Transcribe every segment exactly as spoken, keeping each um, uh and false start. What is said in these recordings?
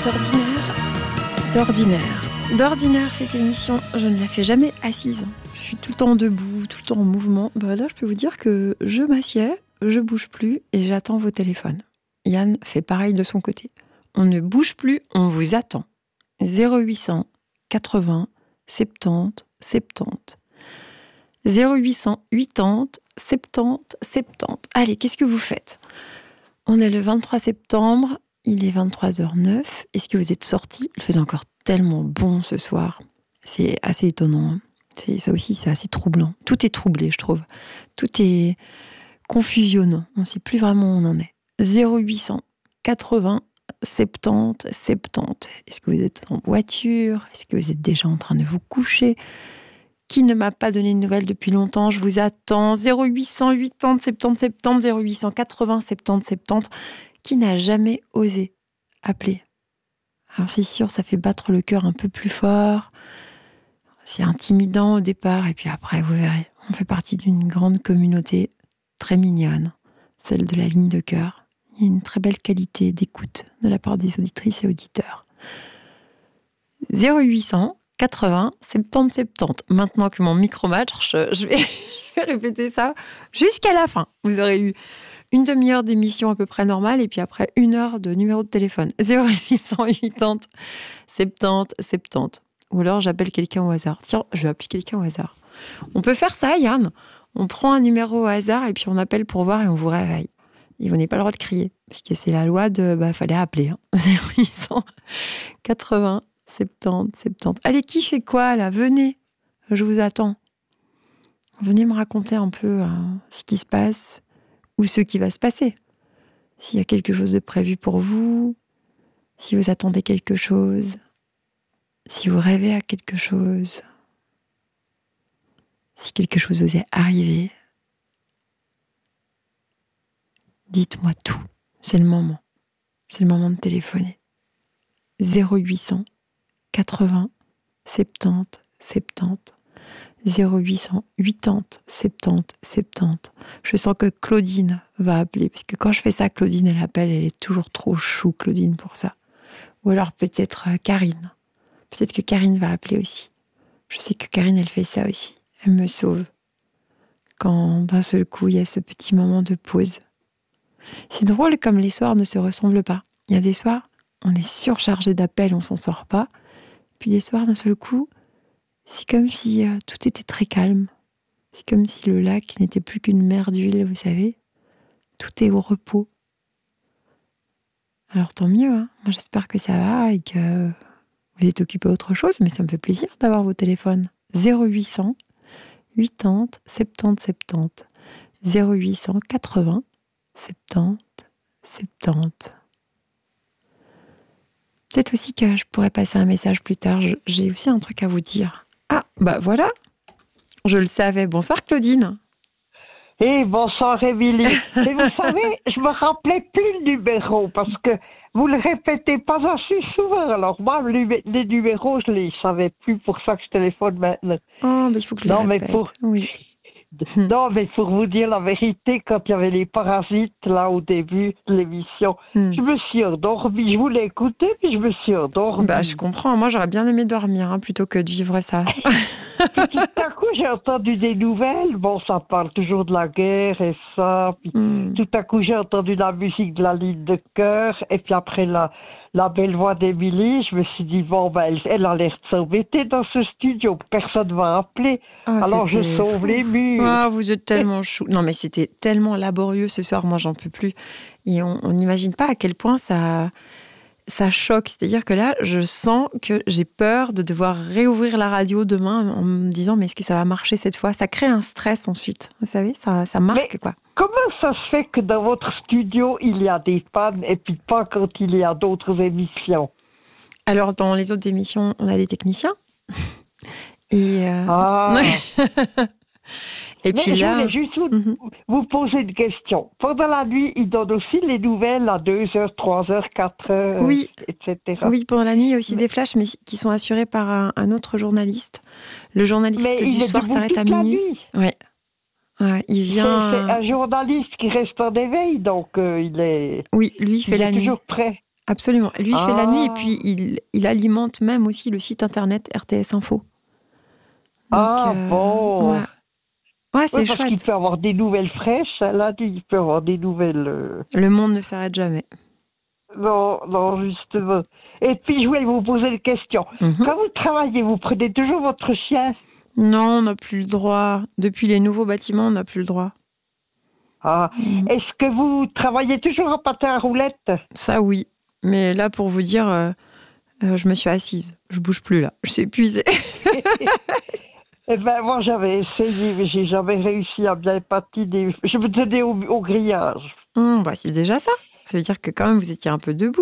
d'ordinaire, d'ordinaire, d'ordinaire, cette émission, je ne la fais jamais assise. Je suis tout le temps debout, tout le temps en mouvement. Bah là, je peux vous dire que je m'assieds, je bouge plus et j'attends vos téléphones. Yann fait pareil de son côté. On ne bouge plus, on vous attend. zéro huit cent quatre-vingts soixante-dix soixante-dix. zéro huit cent quatre-vingts soixante-dix soixante-dix. Allez, qu'est-ce que vous faites ? On est le vingt-trois septembre, il est vingt-trois heures neuf. Est-ce que vous êtes sortis ? Il faisait encore tellement bon ce soir. C'est assez étonnant. Hein. C'est, ça aussi, c'est assez troublant. Tout est troublé, je trouve. Tout est confusionnant. On ne sait plus vraiment où on en est. zéro huit cent quatre-vingts soixante-dix soixante-dix. Est-ce que vous êtes en voiture ? Est-ce que vous êtes déjà en train de vous coucher ? Qui ne m'a pas donné de nouvelles depuis longtemps ? Je vous attends. zéro huit cent quatre-vingts soixante-dix soixante-dix, zéro huit cent quatre-vingts soixante-dix soixante-dix. Qui n'a jamais osé appeler ? Alors c'est sûr, ça fait battre le cœur un peu plus fort. C'est intimidant au départ, et puis après, vous verrez, on fait partie d'une grande communauté très mignonne, celle de la ligne de cœur. Il y a une très belle qualité d'écoute de la part des auditrices et auditeurs. zéro huit cent quatre-vingts soixante-dix soixante-dix. Maintenant que mon micro marche, je vais, je vais répéter ça jusqu'à la fin. Vous aurez eu une demi-heure d'émission à peu près normale et puis après une heure de numéro de téléphone. zéro huit cent quatre-vingts soixante-dix soixante-dix. Ou alors j'appelle quelqu'un au hasard. Tiens, je vais appeler quelqu'un au hasard. On peut faire ça, Yann. On prend un numéro au hasard et puis on appelle pour voir et on vous réveille. Et vous n'avez pas le droit de crier, parce que c'est la loi de... Bah, fallait appeler. Hein. zéro huit cent quatre-vingts soixante-dix soixante-dix. Allez, qui fait quoi, là ? Venez, je vous attends. Venez me raconter un peu hein, ce qui se passe ou ce qui va se passer. S'il y a quelque chose de prévu pour vous, si vous attendez quelque chose, si vous rêvez à quelque chose, si quelque chose vous est arrivé, dites-moi tout. C'est le moment. C'est le moment de téléphoner. zéro huit cent quatre-vingts soixante-dix soixante-dix. zéro huit cent quatre-vingts soixante-dix soixante-dix. Je sens que Claudine va appeler, parce que quand je fais ça, Claudine, elle appelle, elle est toujours trop chou, Claudine, pour ça. Ou alors peut-être Karine. Peut-être que Karine va appeler aussi. Je sais que Karine, elle fait ça aussi. Elle me sauve. Quand d'un seul coup, il y a ce petit moment de pause. C'est drôle comme les soirs ne se ressemblent pas. Il y a des soirs, on est surchargé d'appels, on s'en sort pas. Puis les soirs, d'un seul coup, c'est comme si euh, tout était très calme. C'est comme si le lac n'était plus qu'une mer d'huile, vous savez. Tout est au repos. Alors tant mieux, hein. Moi j'espère que ça va et que vous êtes occupé autre chose, mais ça me fait plaisir d'avoir vos téléphones. zéro huit cent quatre-vingts soixante-dix soixante-dix. zéro huit cent quatre-vingts soixante-dix soixante-dix. Peut-être aussi que je pourrais passer un message plus tard. Je, j'ai aussi un truc à vous dire. Ah, bah voilà. Je le savais. Bonsoir Claudine. Et bonsoir Émilie. Et vous savez, je me rappelais plus le numéro parce que vous le répétez pas assez souvent. Alors moi, les, les numéros, je les savais plus. Pour ça que je téléphone maintenant. Oh, bah il faut que je non, le répète. Mais pour... Oui. Non, mais pour vous dire la vérité, quand il y avait les parasites, là, au début de l'émission, mm. je me suis endormie. Je voulais écouter, puis je me suis endormie. Bah, je comprends. Moi, j'aurais bien aimé dormir, hein, plutôt que de vivre ça. Puis tout à coup, j'ai entendu des nouvelles. Bon, ça parle toujours de la guerre et ça. Puis mm. tout à coup, j'ai entendu la musique de la ligne de cœur. Et puis après, la, la belle voix d'Émilie, je me suis dit, bon, ben, elle, elle a l'air de s'embêter dans ce studio. Personne ne va appeler. Oh, alors, je sauve fou. les murs. Ah, vous êtes tellement chou. Non, mais c'était tellement laborieux ce soir. Moi, j'en peux plus. Et on n'imagine pas à quel point ça... ça choque. C'est-à-dire que là, je sens que j'ai peur de devoir réouvrir la radio demain en me disant, mais est-ce que ça va marcher cette fois ? Ça crée un stress ensuite. Vous savez, ça, ça marque, mais quoi. Comment ça se fait que dans votre studio, il y a des pannes et puis pas quand il y a d'autres émissions ? Alors, dans les autres émissions, on a des techniciens. Et euh... Ah Et mais puis je là... voulais juste vous, mm-hmm. vous poser une question. Pendant la nuit, ils donnent aussi les nouvelles à deux heures, trois heures, quatre heures, oui. et cetera. Oui, pendant la nuit, il y a aussi mais... des flashs, mais qui sont assurés par un, un autre journaliste. Le journaliste mais du soir s'arrête à minuit. Oui. Ouais, il vient... C'est, c'est un journaliste qui reste en éveil, donc euh, il est... Oui, lui, il fait il la est nuit. toujours prêt. Absolument. Lui, il Ah. fait la nuit et puis il, il alimente même aussi le site internet R T S Info. Donc, Ah euh, bon. Ouais, ouais c'est Oui, parce qu'il chouette. peut avoir des nouvelles fraîches, elle a dit, il peut avoir des nouvelles... euh, Le monde ne s'arrête jamais. Non, non, justement. Et puis, je voulais vous poser une question. Mhm. Quand vous travaillez, vous prenez toujours votre chien? Non, on n'a plus le droit. Depuis les nouveaux bâtiments, on n'a plus le droit. Ah. Mhm. Est-ce que vous travaillez toujours en patin à roulettes? Ça, oui. Mais là, pour vous dire, euh, euh, je me suis assise. Je bouge plus, là. Je suis épuisée. Eh ben, moi, j'avais essayé, mais j'ai jamais réussi à bien patiner. Je me tenais au, au grillage. Hum, bah, c'est déjà ça. Ça veut dire que quand même, vous étiez un peu debout.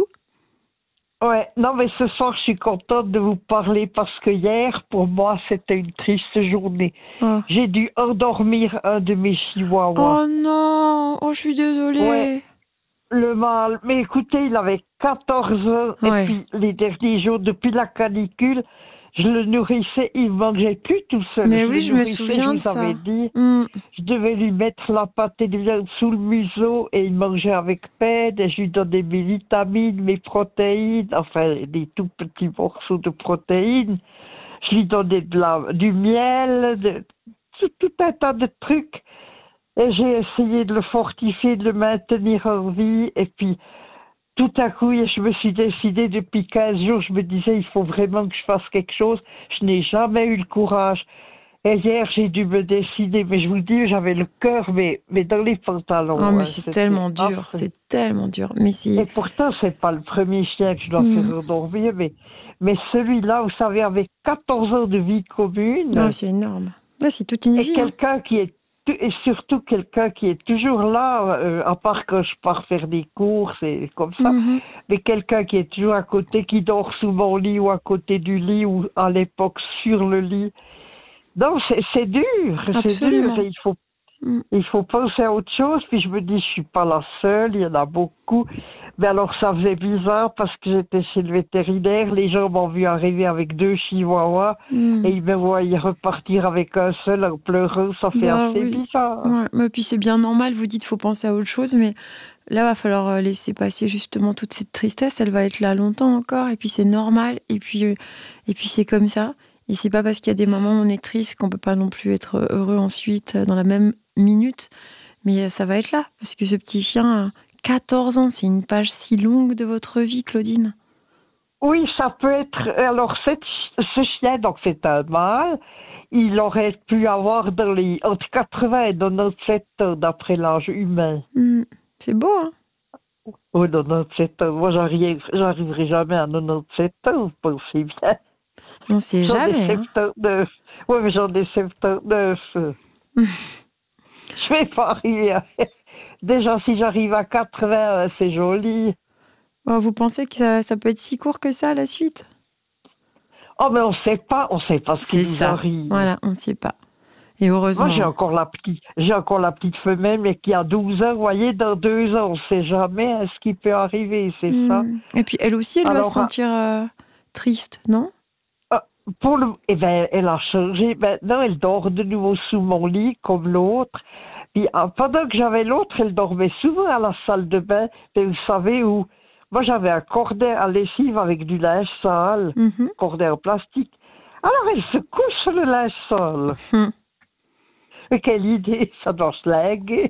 Ouais, non, mais ce soir, je suis contente de vous parler parce que hier, pour moi, c'était une triste journée. Oh. J'ai dû endormir un de mes chihuahuas. Oh non. Oh, je suis désolée. Ouais. Le mâle. Mais écoutez, il avait quatorze ans. Ouais. Et puis, les derniers jours, depuis la canicule, je le nourrissais. Il ne mangeait plus tout seul. Mais je oui, le je me nourrissais, souviens je de vous avais ça. dit. Hum. Je devais lui mettre la pâtée de viande sous le museau et il mangeait avec peine. Et je lui donnais mes vitamines, mes protéines, enfin des tout petits morceaux de protéines. Je lui donnais de la, du miel, de, tout, tout un tas de trucs. Et j'ai essayé de le fortifier, de le maintenir en vie. Et puis, tout à coup, je me suis décidée depuis quinze jours, je me disais, il faut vraiment que je fasse quelque chose. Je n'ai jamais eu le courage. Et hier, j'ai dû me décider, mais je vous le dis, j'avais le cœur, mais, mais dans les pantalons. Oh, mais hein, c'est c'était tellement dur. affreux. C'est tellement dur. Mais c'est... Et pourtant, c'est pas le premier chien que je dois Mm. faire endormir, mais, mais celui-là, vous savez, avec quatorze ans de vie commune, Non, c'est énorme. Ouais, c'est toute une et vie. hein. quelqu'un qui est et surtout quelqu'un qui est toujours là, euh, à part quand je pars faire des courses et comme ça, Mhm. mais quelqu'un qui est toujours à côté, qui dort sous mon lit ou à côté du lit ou à l'époque sur le lit. Non, c'est, c'est dur, c'est Absolument. dur. Et il faut, Mm. il faut penser à autre chose. Puis je me dis, je suis pas la seule, il y en a beaucoup. Mais alors ça faisait bizarre parce que j'étais chez le vétérinaire, les gens m'ont vu arriver avec deux chihuahuas Mm. et ils me voyaient repartir avec un seul en pleurant. Ça fait Bah assez oui. bizarre. Ouais. Mais puis c'est bien normal, vous dites faut penser à autre chose, mais là, va falloir euh, laisser passer justement toute cette tristesse. Elle va être là longtemps encore, et puis c'est normal, et puis, euh, et puis c'est comme ça. Et c'est pas parce qu'il y a des moments où on est triste qu'on peut pas non plus être heureux ensuite euh, dans la même minute. Mais euh, ça va être là, parce que ce petit chien, euh, quatorze ans, c'est une page si longue de votre vie, Claudine. Oui, ça peut être. Alors, cette, ce chien, donc c'est un mâle, il aurait pu avoir dans les, entre quatre-vingts et quatre-vingt-dix-sept ans d'après l'âge humain. Mm. C'est beau, hein? Oh, quatre-vingt-dix-sept ans. Moi, j'arrive, j'arriverai jamais à quatre-vingt-dix-sept ans, vous pensez bien. On sait J'en ai jamais. Hein. soixante-dix-neuf. Oui, mais j'en ai soixante-dix-neuf. Je vais pas arriver à... Déjà, si j'arrive à quatre-vingts, c'est joli. Oh, vous pensez que ça, ça peut être si court que ça, la suite? Oh, mais on sait pas, on sait pas ce qui C'est nous ça. arrive. Voilà, on ne sait pas. Et heureusement. Moi, j'ai encore la petite, j'ai encore la petite femelle, mais qui a douze ans. Vous voyez, dans deux ans, on ne sait jamais hein, ce qui peut arriver, c'est Mm. ça. Et puis, elle aussi, elle Alors, va se sentir euh, triste, non? euh, pour le, eh ben, elle a changé. Maintenant, elle dort de nouveau sous mon lit, comme l'autre. Puis, euh, pendant que j'avais l'autre, elle dormait souvent à la salle de bain. Et vous savez où? Moi, j'avais un cordet à lessive avec du linge sale, Mhm. cordet en plastique. Alors, elle se couche sur le linge sale. Mm. Mais quelle idée, ça doit se laguer.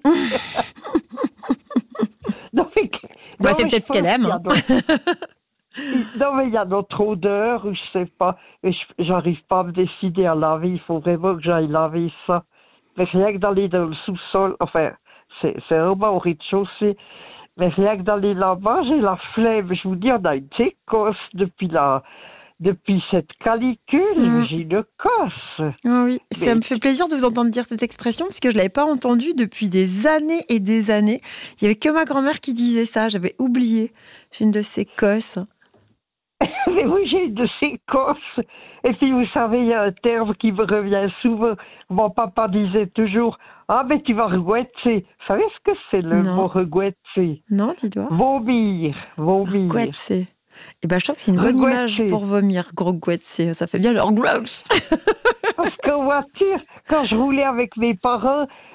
non, mais, Bah, non, c'est mais peut-être je ce qu'elle pense aime. qu'il y a hein. d'autres- non, mais il y a notre odeur, ou je sais pas. Et je- j'arrive pas à me décider à laver. Il faut vraiment que j'aille laver ça. Mais rien que d'aller dans le sous-sol, enfin, c'est, c'est vraiment au rez-de-chaussée. Mais rien que d'aller là-bas, j'ai la flemme. Je vous dis, on a une écosse depuis la, depuis cette calicule. Mm. J'ai une cosse. Ah oui, ça Mais- me fait plaisir de vous entendre dire cette expression parce que je ne l'avais pas entendue depuis des années et des années. Il n'y avait que ma grand-mère qui disait ça, j'avais oublié. J'ai une de ces cosses. Mais oui, j'ai une de ces cosses. Et puis, vous savez, il y a un terme qui me revient souvent. Mon papa disait toujours, ah, mais tu vas regouetter. Vous savez ce que c'est le Non. mot regouetter? Non, dis-toi. Vomir, vomir. Gouette, Eh ben, je trouve que c'est une bonne Regouetser. image pour vomir, gros gouette, ça fait bien le gross. Parce qu'en voiture, quand je roulais avec mes parents,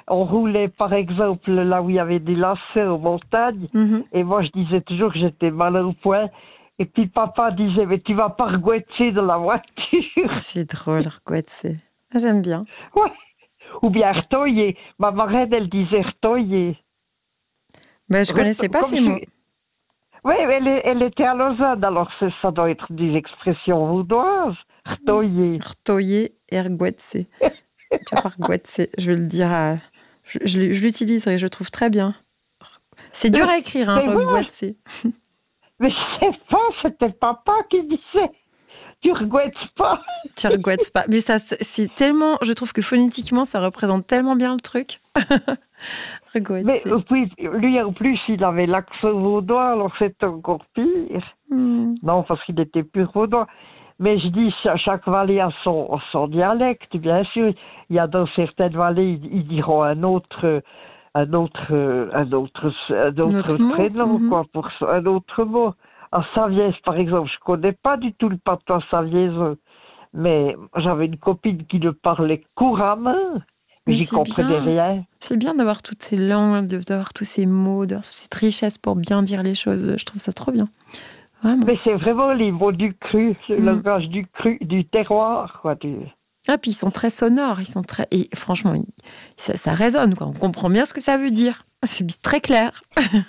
on roulait par exemple là où il y avait des lacets aux montagnes, Mhm. et moi je disais toujours que j'étais mal au point. Et puis papa disait, mais tu vas pas regouetter dans la voiture. C'est drôle, regouetter. Ah, j'aime bien. Ouais. Ou bien retoyer. Ma marraine, elle disait retoyer. Ben, je connaissais pas Comme ces si- mots. Oui, elle, est- elle était à Lausanne, alors c'est- ça doit être des expressions vaudoises. Retoyer. Retoyer et regouetter. Tu vas pas regouetter. Je vais le dire à... Je, je l'u- je l'utiliserai, je le trouve très bien. C'est dur à écrire, hein, Mais voilà. regouetter. Mais je sais pas, c'était papa qui disait, tu regouettes pas. Tu regouettes pas. Mais ça, c'est tellement... Je trouve que phonétiquement, ça représente tellement bien le truc. Mais Regouetter. euh, puis, lui, en plus, il avait l'accent vaudois, alors c'était encore pire. Hmm. Non, parce qu'il était pur vaudois. Mais je dis, cha- chaque vallée a son, son dialecte, bien sûr. Il y a dans certaines vallées, ils, ils diront un autre, un autre, euh, un autre, un Un autre autre mot, prénom, mhm. quoi, pour ça, un autre mot. En Savièse, par exemple, je connais pas du tout le patois savièse, mais j'avais une copine qui le parlait couramment, mais Mais j'y c'est comprenais bien. rien. C'est bien d'avoir toutes ces langues, de- d'avoir tous ces mots, d'avoir toute cette richesse pour bien dire les choses. Je trouve ça trop bien. Vraiment. Mais c'est vraiment les mots du cru, le Mm. langage du cru, du terroir, quoi. Du... Ah, puis ils sont très sonores, ils sont très... Et franchement, ils- ça, ça résonne, quoi. On comprend bien ce que ça veut dire. C'est très clair.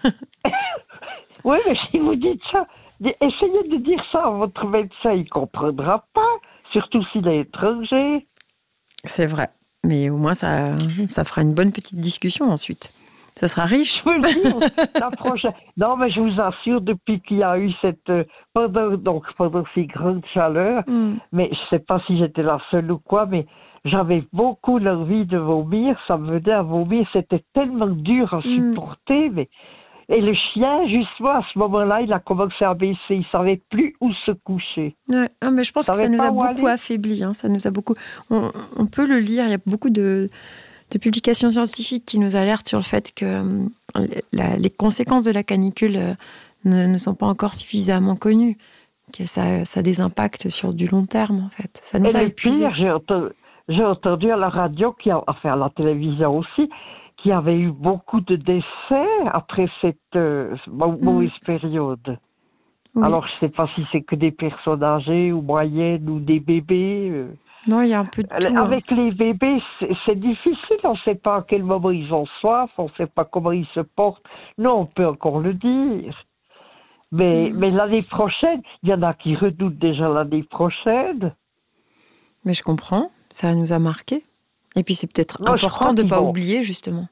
Oui, mais si vous dites ça, di- essayez de dire ça à votre médecin, il comprendra pas, surtout s'il est étranger. C'est vrai. Mais au moins, ça, ça fera une bonne petite discussion ensuite. Ça sera riche. Je peux le dire, la prochaine. Non, mais je vous assure, depuis qu'il y a eu cette, euh, pendant, donc, pendant ces grandes chaleurs, Mm. mais je sais pas si j'étais la seule ou quoi, mais j'avais beaucoup l'envie de vomir, ça me venait à vomir, c'était tellement dur à Mm. supporter, mais, et le chien, justement, à ce moment-là, il a commencé à baisser, il savait plus où se coucher. Ouais. Ah, mais je pense que ça Savais nous pas a où beaucoup aller. affaiblis. Hein. Ça nous a beaucoup... on, on peut le lire, il y a beaucoup de, de publications scientifiques qui nous alertent sur le fait que hum, la- les conséquences de la canicule euh, ne, ne sont pas encore suffisamment connues, que ça, ça a des impacts sur du long terme, en fait. Ça nous Et a le épuisés. pire, j'ai entendu, j'ai entendu à la radio, qui a, enfin à la télévision aussi, qu'il y avait eu beaucoup de décès après cette euh, mau- mauvaise période. Oui. Alors, je sais pas si c'est que des personnes âgées ou moyennes ou des bébés. euh. Non, il y a un peu de tout. hein. Avec les bébés, c'est c'est difficile. On ne sait pas à quel moment ils ont soif, on ne sait pas comment ils se portent. Non, on peut encore le dire. Mais, Mm. mais l'année prochaine, il y en a qui redoutent déjà l'année prochaine. Mais je comprends, ça nous a marqués. Et puis c'est peut-être Moi, je important crois de ne qu'ils pas vont- oublier, justement.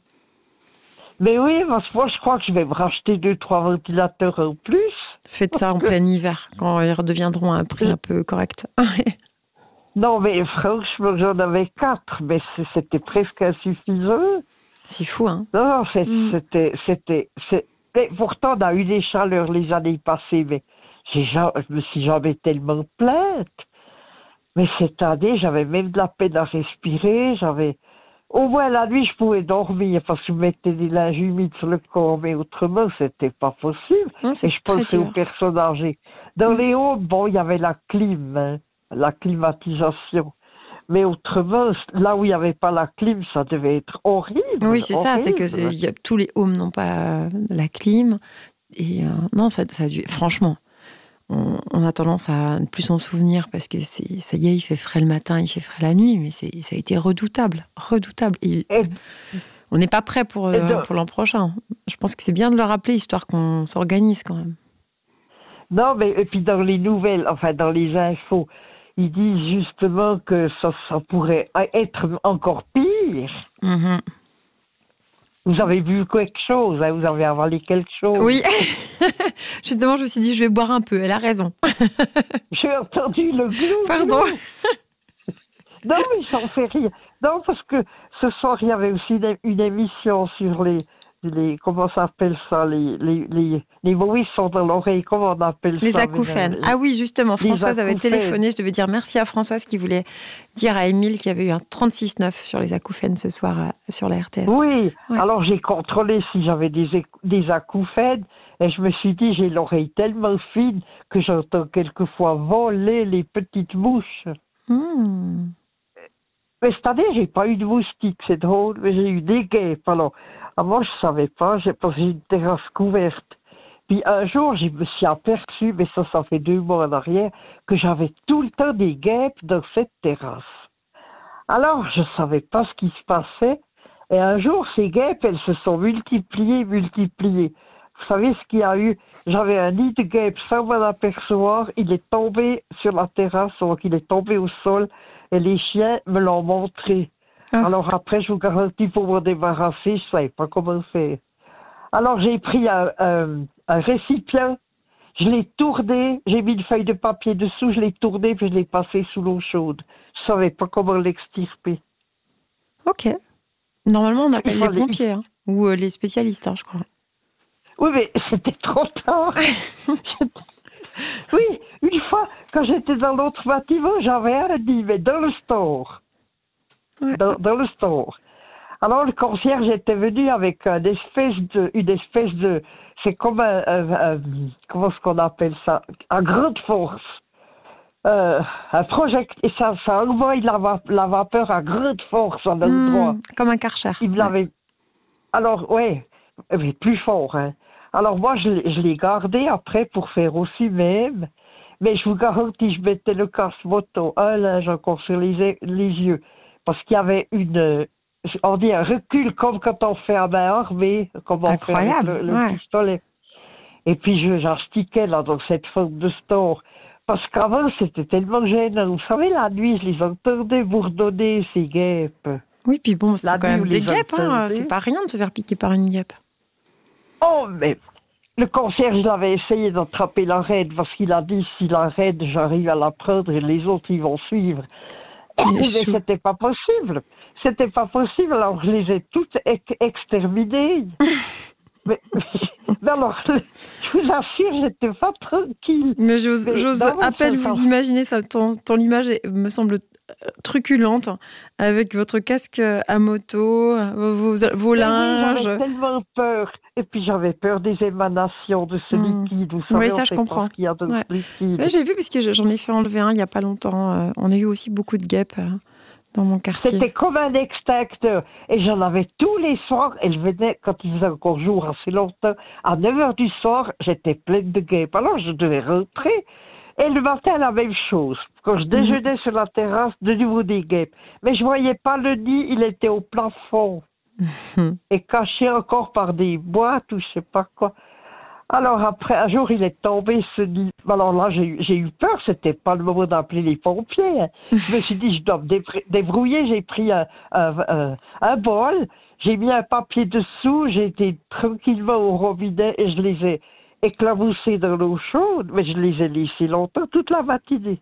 Mais oui, parce que moi, je crois que je vais me racheter deux, trois ventilateurs en plus. Faites ça en plein hiver, quand ils redeviendront à un prix un peu correct. Non, mais franchement, j'en avais quatre, mais c- c'était presque insuffisant. C'est fou, hein. Non, non, c'est- Mm. c'était, c'était, c'est- mais pourtant, on a eu des chaleurs les années passées, mais j'ai ja- je me suis jamais tellement plainte. Mais cette année, j'avais même de la peine à respirer, j'avais, au moins la nuit, je pouvais dormir parce que je mettais des linges humides sur le corps, mais autrement, c'était pas possible. Non, Et c'est je très pensais aux dur. personnes âgées. Dans Mm. les hauts, bon, il y avait la clim, hein, la climatisation. Mais autrement, là où il n'y avait pas la clim, ça devait être horrible. Oui, c'est ça, c'est que horrible. c'est- y a, tous les homes n'ont pas la clim. Et euh, non, ça, ça a dû. Franchement, on, on a tendance à ne plus s'en souvenir parce que c'est, ça y est, il fait frais le matin, il fait frais la nuit, mais c'est, ça a été redoutable, redoutable. Et Et, on n'est pas prêt pour, et euh, de- pour l'an prochain. Je pense que c'est bien de le rappeler, histoire qu'on s'organise quand même. non, mais et puis dans les nouvelles, enfin dans les infos, ils disent justement que ça, ça pourrait être encore pire. Mhm. Vous avez vu quelque chose, hein, vous avez avalé quelque chose. Oui, justement, je me suis dit, je vais boire un peu. Elle a raison. J'ai entendu le glou. Pardon. Non, mais j'en fais rien. Non, parce que ce soir, il y avait aussi une, une émission sur les, les comment ça s'appelle ça, les, les, les, les mots qui sont dans l'oreille, comment on appelle Les ça? acouphènes. Ah oui, justement, Les Françoise avait acouphènes. téléphoné. Je devais dire merci à Françoise qui voulait dire à Émile qu'il y avait eu un trente-six neuf sur les acouphènes ce soir à- sur la R T S. Oui, Ouais. alors j'ai contrôlé si j'avais des, écou- des acouphènes et je me suis dit, j'ai l'oreille tellement fine que j'entends quelquefois voler les petites mouches. Hmm. Mais cette année, j'ai pas eu de moustiques, c'est drôle, mais j'ai eu des guêpes. Alors, avant, je savais pas, j'ai passé une terrasse couverte. Puis un jour, je me suis aperçu, mais ça, ça fait deux mois en arrière, que j'avais tout le temps des guêpes dans cette terrasse. Alors, je savais pas ce qui se passait. Et un jour, ces guêpes, elles se sont multipliées, multipliées. Vous savez ce qu'il y a eu? J'avais un nid de guêpes sans m'en apercevoir. Il est tombé sur la terrasse, donc il est tombé au sol. Et les chiens me l'ont montré. Ah. Alors après, je vous garantis, pour m'en débarrasser, je savais pas comment faire. Alors j'ai pris un, un, un récipient, je l'ai tourné, j'ai mis une feuille de papier dessous, je l'ai tourné, puis je l'ai passé sous l'eau chaude. Je savais pas comment l'extirper. Ok. Normalement, on appelle les pompiers, hein, ou euh, les spécialistes, hein, je crois. Oui, mais c'était trop tard. Oui, une fois, quand j'étais dans l'autre bâtiment, j'avais un dit, mais dans le store. Ouais. Dans, dans le store. Alors, le concierge était venu avec une espèce de, une espèce de, c'est comme un, un, un comment est-ce qu'on appelle ça? Un grande force. Euh, un project, et ça, ça envoie la, va, la vapeur à grande force en endroit. Mmh, comme un Karcher. Il me l'avait, ouais. Alors, ouais, mais plus fort, hein. Alors moi, je, je l'ai gardé après pour faire aussi même. Mais je vous garantis, je mettais le casse-moto, un linge encore sur les, les yeux. Parce qu'il y avait une, on dit un recul comme quand on fait à main armée, comme on fait avec le, le ouais. pistolet. Et puis je, j'astiquais là dans cette forme de store. Parce qu'avant, c'était tellement gênant. Vous savez, la nuit, je les entendais bourdonner, ces guêpes. Oui, puis bon, c'est la quand même des guêpes, hein. C'est pas rien de se faire piquer par une guêpe. Oh, mais le concierge, il avait essayé d'attraper la reine parce qu'il a dit, si la reine, j'arrive à la prendre, les autres, ils vont suivre. Mais c'était pas possible. C'était pas possible, alors je les ai toutes ex- exterminées. mais, mais alors, je vous assure, j'étais pas tranquille. Mais j'ose, mais j'ose à peine vous sens... imaginer ça. Ton, ton image est, me semble truculente, avec votre casque à moto, vos, vos linges. Oui, j'avais tellement peur. Et puis j'avais peur des émanations de ce mmh. liquide. Vous savez, oui, ça je comprends. Qu'il y a de ouais. liquide. Là, j'ai vu, parce que j'en ai fait enlever un il n'y a pas longtemps. On a eu aussi beaucoup de guêpes dans mon quartier. C'était comme un extincteur. Et j'en avais tous les soirs. Elle venait, quand il faisait encore jour assez longtemps, à neuf heures du soir, j'étais pleine de guêpes. Alors je devais rentrer. Et le matin, la même chose. Quand je déjeunais mmh. sur la terrasse, de nouveau des guêpes. Mais je voyais pas le nid, il était au plafond. Mmh. Et caché encore par des boîtes ou je sais pas quoi. Alors après, un jour, il est tombé ce nid. Alors là, j'ai, j'ai eu peur, c'était pas le moment d'appeler les pompiers. Je me suis dit, je dois me débr- débrouiller. J'ai pris un, un, un, un bol, j'ai mis un papier dessous, j'ai été tranquillement au robinet et je les ai éclaboussés dans l'eau chaude, mais je les ai laissés longtemps, toute la matinée.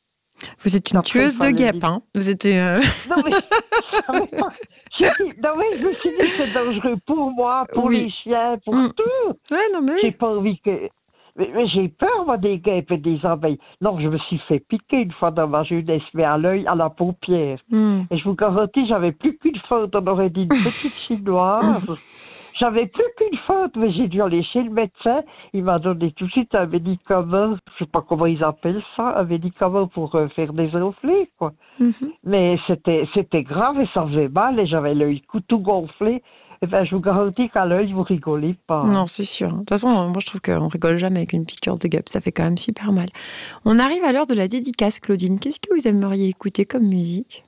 Vous êtes une après, tueuse de guêpes, hein? Vous êtes... Euh... Non, mais, pas... non, mais je me suis dit que c'est dangereux pour moi, pour oui. les chiens, pour mmh. tout. Ouais, non, mais... J'ai pas envie que... Mais, mais j'ai peur, moi, des guêpes et des abeilles. Non, je me suis fait piquer une fois dans ma jeunesse, mais à l'œil, à la paupière. Mmh. Et je vous garantis, j'avais plus qu'une faute. On aurait dit une petite chinoise. J'avais plus qu'une faute, mais j'ai dû aller chez le médecin. Il m'a donné tout de suite un médicament, je sais pas comment ils appellent ça, un médicament pour euh, faire des enflés, quoi. Mm-hmm. Mais c'était, c'était grave et ça faisait mal et j'avais l'œil tout gonflé. Et ben, je vous garantis qu'à l'œil, vous rigolez pas. Non, c'est sûr. De toute façon, moi, je trouve qu'on rigole jamais avec une piqûre de guêpe. Ça fait quand même super mal. On arrive à l'heure de la dédicace, Claudine. Qu'est-ce que vous aimeriez écouter comme musique?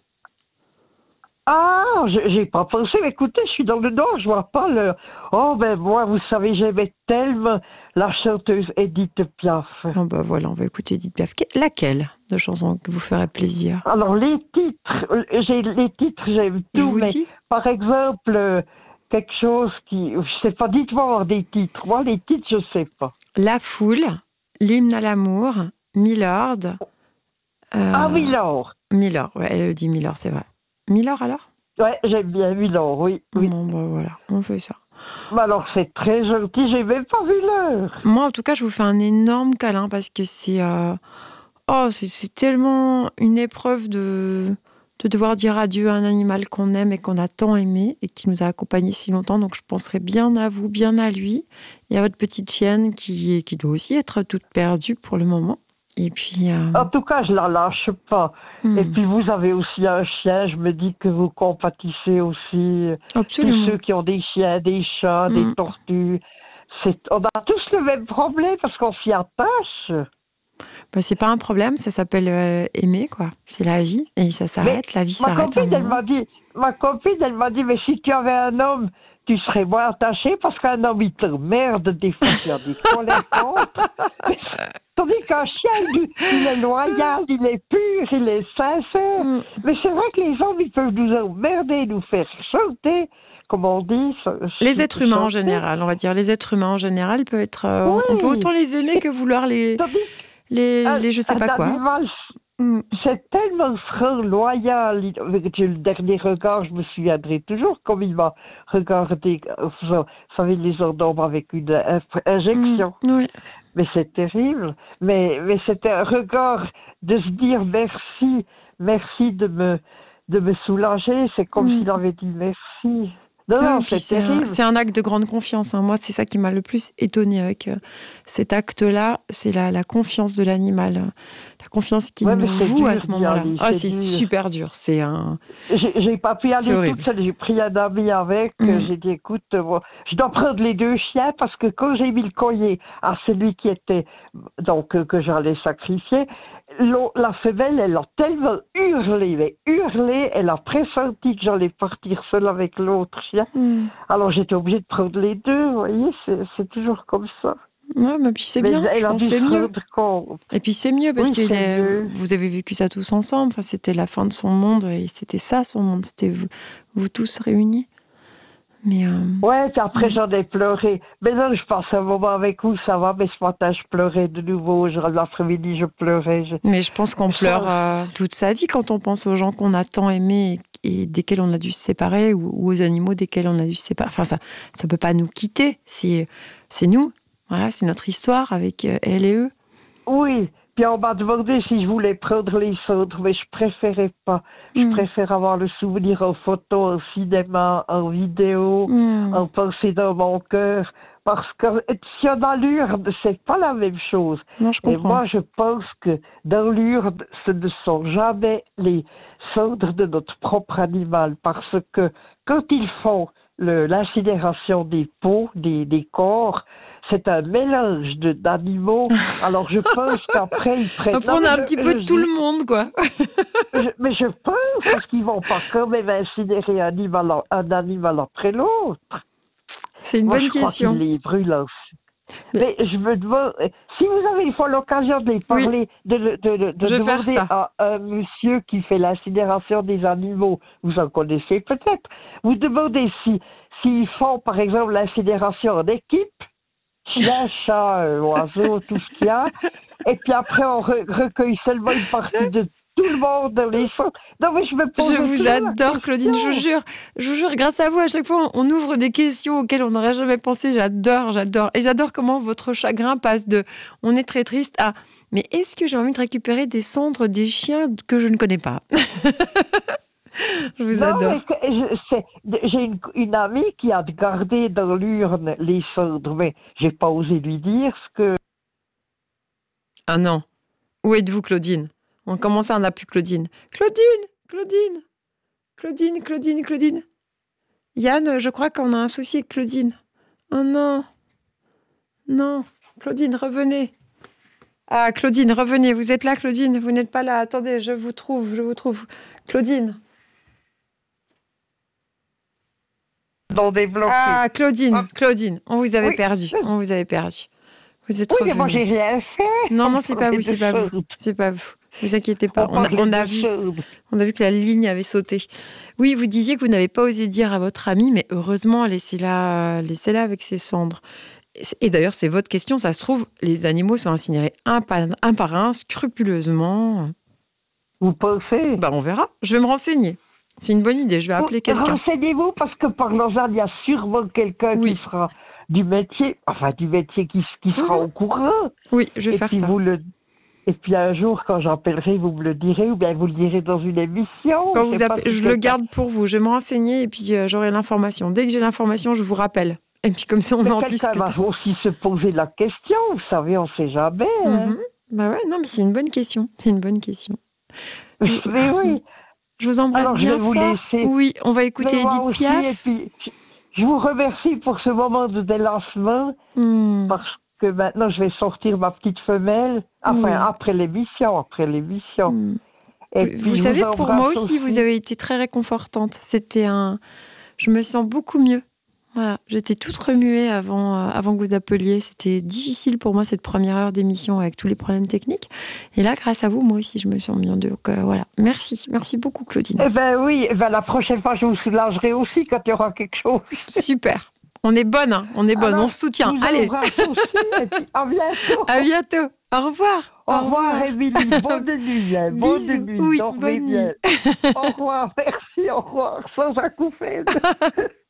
Ah, j'ai pas pensé, mais écoutez, je suis dans le nord, je vois pas le... Oh, ben moi, vous savez, j'aimais tellement la chanteuse Edith Piaf. Oh, ben voilà, on va écouter Edith Piaf. Laquelle de chanson que vous ferait plaisir? Alors, les titres, j'ai, les titres, j'aime tout, mais dis? Par exemple, quelque chose qui... Je sais pas, dites-moi des titres. Moi, les titres, je sais pas. La Foule, L'hymne à l'amour, Milord. Euh... Ah, Milord. Milord, ouais, elle dit Milord, c'est vrai. Milord alors? Ouais, j'aime bien Milord, oui. oui. Bon, bah voilà, on fait ça. Bah alors, c'est très gentil, j'ai même pas vu l'heure. Moi, en tout cas, je vous fais un énorme câlin parce que c'est... Euh... Oh, c'est, c'est tellement une épreuve de... de devoir dire adieu à un animal qu'on aime et qu'on a tant aimé et qui nous a accompagnés si longtemps. Donc, je penserai bien à vous, bien à lui et à votre petite chienne qui, qui doit aussi être toute perdue pour le moment. Et puis... Euh... En tout cas, je la lâche pas. Mmh. Et puis, vous avez aussi un chien. Je me dis que vous compatissez aussi. Absolument. Tous ceux qui ont des chiens, des chats, mmh. des tortues. C'est... On a tous le même problème parce qu'on s'y attache. Ben, c'est pas un problème, ça s'appelle euh, aimer, quoi. C'est la vie, et ça s'arrête, mais la vie s'arrête. Copine, elle m'a dit, ma copine, elle m'a dit, mais si tu avais un homme, tu serais moins attaché parce qu'un homme, il te merde des fois, il a des colères contre. Tandis qu'un chien, il, il est loyal, il est pur, il est sincère. Mm. Mais c'est vrai que les hommes, ils peuvent nous emmerder, nous faire sauter. Comme on dit, les êtres humains en général, on va dire, les êtres humains en général peuvent être, euh, oui. on peut autant les aimer que vouloir les... Les, les je sais pas quoi. Animal, mm. C'est tellement franc, loyal. Le dernier regard, je me souviendrai toujours comme il m'a regardé. Vous savez, les ordres avec une injection. Mm. Oui. Mais c'est terrible. Mais, mais c'était un regard de se dire merci, merci de me, de me soulager. C'est comme mm. s'il avait dit merci. Non, non, c'est, c'est, un, c'est un acte de grande confiance. Hein. Moi, c'est ça qui m'a le plus étonnée avec euh, cet acte-là. C'est la, la confiance de l'animal. La confiance qu'il ouais, nous voue dur, à ce moment-là. Ah, c'est, c'est super dur. C'est un... J'ai, j'ai pas pu aller toute seule. J'ai pris un ami avec. Mmh. J'ai dit, écoute, euh, je dois prendre les deux chiens parce que quand j'ai mis le collier à celui qui était, donc, euh, que j'allais sacrifier, la femelle, elle a tellement hurlé, mais hurlé, elle a pressenti que j'allais partir seule avec l'autre chien. Mm. Alors j'étais obligée de prendre les deux, vous voyez, c'est, c'est toujours comme ça. Ouais, mais puis c'est mais bien, je pense c'est mieux. Compte. Et puis c'est mieux parce oui, que est, vous avez vécu ça tous ensemble, enfin, c'était la fin de son monde et c'était ça son monde, c'était vous, vous tous réunis. Mais euh... Ouais, après j'en ai pleuré. Mais non, je passe un moment avec vous, ça va, mais ce matin je pleurais de nouveau. L'après-midi je pleurais. Je... Mais je pense qu'on pleure euh, toute sa vie quand on pense aux gens qu'on a tant aimés et, et desquels on a dû se séparer ou, ou aux animaux desquels on a dû se séparer. Enfin, ça ça peut pas nous quitter. C'est, c'est nous. Voilà, c'est notre histoire avec euh, elle et eux. Oui. Puis on m'a demandé si je voulais prendre les autres, mais je préférais pas. Je mmh. préfère avoir le souvenir en photo, en cinéma, en vidéo, mmh. en pensée dans mon cœur. Parce que si on a l'urde, c'est pas la même chose. Non, je comprends. Et moi, je pense que dans l'urde, ce ne sont jamais les cendres de notre propre animal. Parce que quand ils font le, l'incinération des peaux, des, des corps, c'est un mélange de, d'animaux. Alors, je pense qu'après, ils prennent... Après, on a un petit peu de tout le monde, quoi. je, mais je pense parce qu'ils vont pas quand même incinérer un animal, un animal après l'autre. C'est une Moi, bonne je question. Crois qu'ils les brûlent aussi. Mais... mais je me demande... Si vous avez une fois l'occasion de les parler, oui. de, de, de, de je demander à un monsieur qui fait l'incinération des animaux, vous en connaissez peut-être, vous demandez si, s'ils font, par exemple, l'incinération en équipe, chien, chat, euh, oiseau, tout ce qu'il y a. Et puis après, on re- recueille seulement une partie de tout le monde dans les fonds. Non, mais je me pose Je vous adore, Claudine, je vous jure. Je vous jure, grâce à vous, à chaque fois, on ouvre des questions auxquelles on n'aurait jamais pensé. J'adore, j'adore. Et j'adore comment votre chagrin passe de « on est très triste » à « mais est-ce que j'ai envie de récupérer des cendres des chiens que je ne connais pas ?» Je vous non, adore. Je, c'est, j'ai une, une amie qui a gardé dans l'urne les cendres, mais j'ai pas osé lui dire ce que... Ah non. Où êtes-vous, Claudine ? On commence à en a plus Claudine. Claudine, Claudine, Claudine, Claudine, Claudine. Yann, je crois qu'on a un souci avec Claudine. Oh non. Non. Claudine, revenez. Ah, Claudine, revenez. Vous êtes là, Claudine ? Vous n'êtes pas là. Attendez, je vous trouve, je vous trouve. Claudine. Ah, Claudine, ah. Claudine, on vous avait oui. perdu, on vous avait perdu. Vous êtes oui, mais moi j'ai rien fait. Non, non, c'est pas vous, c'est pas vous, c'est pas vous. Vous inquiétez pas. On, on, a, on a vu, on a vu que la ligne avait sauté. Oui, vous disiez que vous n'avez pas osé dire à votre amie, mais heureusement, laissez-la, laissez-la avec ses cendres. Et d'ailleurs, c'est votre question. Ça se trouve, les animaux sont incinérés un par un, par un scrupuleusement. Vous pensez ? Bah, on verra. Je vais me renseigner. C'est une bonne idée, je vais appeler quelqu'un. Renseignez-vous parce que par Lausanne, il y a sûrement quelqu'un oui. qui fera du métier, enfin du métier qui, qui sera mmh. au courant. Oui, je vais et faire puis ça. Vous le... Et puis un jour, quand j'appellerai, vous me le direz ou bien vous le direz dans une émission. Quand vous appelez, je le garde pour vous, je vais me renseigner et puis euh, j'aurai l'information. Dès que j'ai l'information, je vous rappelle. Et puis comme ça, on mais en quelqu'un discute. Quelqu'un va aussi se poser la question, vous savez, on ne sait jamais. Hein. Mmh. Bah ouais, non, mais c'est une bonne question. C'est une bonne question. Mais oui. Je vous embrasse Alors, bien je vais vous fort. laisser. Oui, on va écouter Mais moi Edith aussi, Piaf. et puis, je vous remercie pour ce moment de délancement, Hmm. parce que maintenant, je vais sortir ma petite femelle, enfin, Oui. après l'émission, après l'émission. Hmm. Et Vous, puis, vous je savez, vous pour moi embrasse aussi, vous avez été très réconfortante. C'était un... Je me sens beaucoup mieux. Voilà, j'étais toute remuée avant, euh, avant que vous appeliez. C'était difficile pour moi, cette première heure d'émission avec tous les problèmes techniques. Et là, grâce à vous, moi aussi, je me sens mieux. Donc euh, voilà, merci. Merci beaucoup, Claudine. Eh ben oui, eh ben, la prochaine fois, je vous soulagerai aussi quand il y aura quelque chose. Super. On est bonne, hein. On est bonne, Alors, on se soutient. vous Allez. embrasse aussi, et puis à bientôt. À bientôt. Au revoir. Au, Au revoir, revoir, Émilie. Bonne nuit. Hein. Bonne Bisous. nuit. Oui, Dormez bonne bien. nuit. Au revoir. Merci. Au revoir. Sans acouphènes.